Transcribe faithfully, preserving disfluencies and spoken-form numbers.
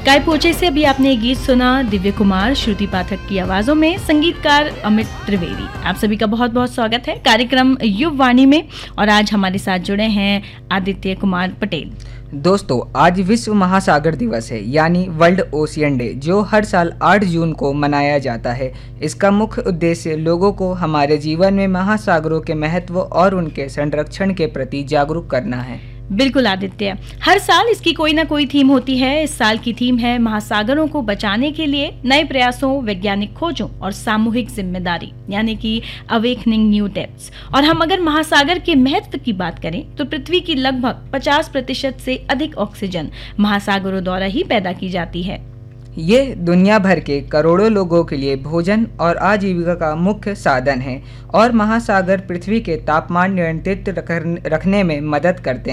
काय पोचे से अभी आपने ये गीत सुना दिव्य कुमार श्रुति पाठक की आवाजों में, संगीतकार अमित त्रिवेदी। आप सभी का बहुत बहुत स्वागत है कार्यक्रम युव वाणी में और आज हमारे साथ जुड़े हैं आदित्य कुमार पटेल। दोस्तों, आज विश्व महासागर दिवस है यानी वर्ल्ड ओशियन डे, जो हर साल आठ जून को मनाया जाता है। इसका मुख्य उद्देश्य लोगों को हमारे जीवन में महासागरों के महत्व और उनके संरक्षण के प्रति जागरूक करना है। बिल्कुल आदित्य, हर साल इसकी कोई ना कोई थीम होती है। इस साल की थीम है महासागरों को बचाने के लिए नए प्रयासों, वैज्ञानिक खोजों और सामूहिक जिम्मेदारी, यानी कि अवेकनिंग न्यू डेप्थ्स। और हम अगर महासागर के महत्व की बात करें तो पृथ्वी की लगभग पचास प्रतिशत से अधिक ऑक्सीजन महासागरों द्वारा ही पैदा की जाती है। ये दुनिया भर के करोड़ों लोगों के लिए भोजन और आजीविका का मुख्य साधन है और महासागर पृथ्वी के तापमान नियंत्रित रखने में मदद करते हैं।